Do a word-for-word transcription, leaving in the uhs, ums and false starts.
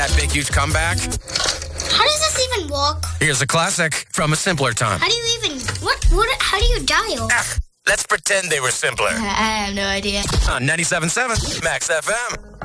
that big, huge comeback? How does this even work? Here's a classic from a simpler time. How do you even, what, what, how do you dial? Ah, let's pretend they were simpler. I have no idea. On ninety-seven point seven Max F M.